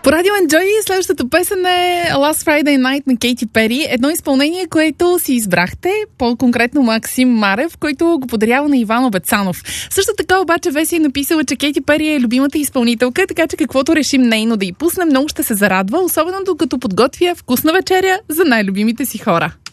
По радио Enjoy следващата песен е Last Friday Night на Кейти Пери. Едно изпълнение, което си избрахте, по-конкретно Максим Марев, който го подарява на Иван Обецанов. Също така обаче Веси е написала, че Кейти Пери е любимата изпълнителка, така че каквото решим нейно да й пусне, много ще се зарадва, особено докато подготвя вкусна вечеря за най-любимите си хора.